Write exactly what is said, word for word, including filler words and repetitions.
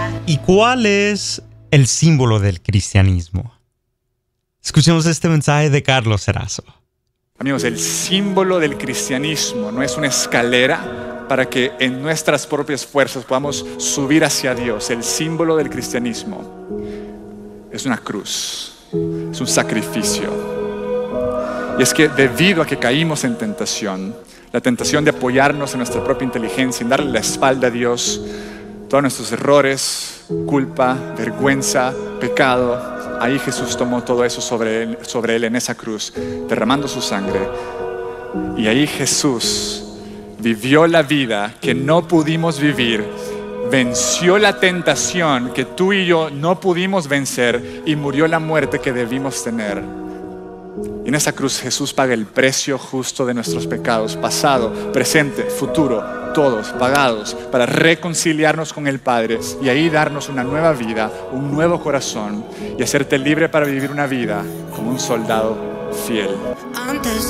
¿Y cuál es el símbolo del cristianismo? Escuchemos este mensaje de Carlos Erazo. Amigos, el símbolo del cristianismo no es una escalera para que en nuestras propias fuerzas podamos subir hacia Dios. El símbolo del cristianismo es una cruz, es un sacrificio. Y es que debido a que caímos en tentación, la tentación de apoyarnos en nuestra propia inteligencia, en darle la espalda a Dios, todos nuestros errores, culpa, vergüenza, pecado, ahí Jesús tomó todo eso sobre él, sobre él en esa cruz, derramando su sangre. Y ahí Jesús vivió la vida que no pudimos vivir, venció la tentación que tú y yo no pudimos vencer y murió la muerte que debimos tener. Y en esa cruz Jesús paga el precio justo de nuestros pecados, pasado, presente, futuro, todos pagados, para reconciliarnos con el Padre y ahí darnos una nueva vida, un nuevo corazón y hacerte libre para vivir una vida como un soldado fiel.